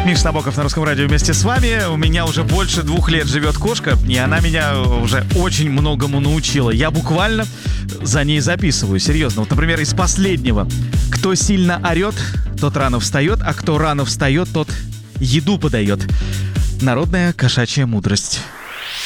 Миша Набоков на Русском радио вместе с вами. У меня уже больше 2 лет живет кошка, и она меня уже очень многому научила. Я буквально за ней записываю, серьезно. Вот, например, из последнего. Кто сильно орет, тот рано встает, а кто рано встает, тот еду подает. Народная кошачья мудрость.